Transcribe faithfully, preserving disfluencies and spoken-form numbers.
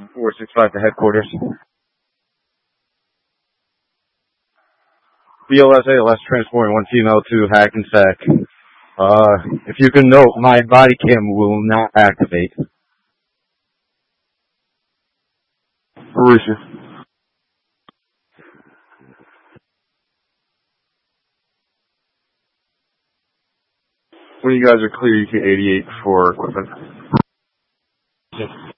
four six five to headquarters. B L S A L S transporting one female to Hackensack. Uh, if you can note, my body cam will not activate. Mauricio. When you guys are clear, you can eighty-eight for equipment.